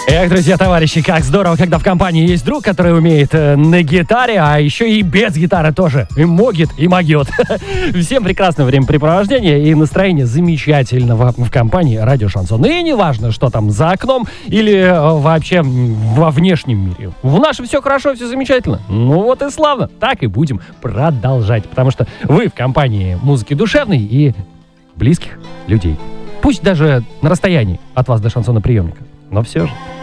Эх, друзья, товарищи, как здорово, когда в компании есть друг, который умеет на гитаре, а еще и без гитары тоже. И могет, и могет. Всем прекрасного времяпрепровождения и настроение замечательного в компании Радио Шансон. И не важно, что там за окном или вообще во внешнем мире. В нашем все хорошо, все замечательно. Ну вот и славно. Так и будем продолжать, потому что вы в компании музыки душевной и близких людей. Пусть даже на расстоянии от вас до шансона приемника. Но все же.